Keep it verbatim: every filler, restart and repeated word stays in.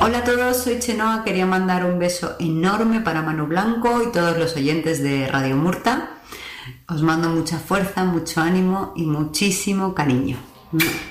Hola a todos, soy Chenoa, quería mandar un beso enorme para Manu Blanco y todos los oyentes de Radio Murta. Os mando mucha fuerza, mucho ánimo y muchísimo cariño.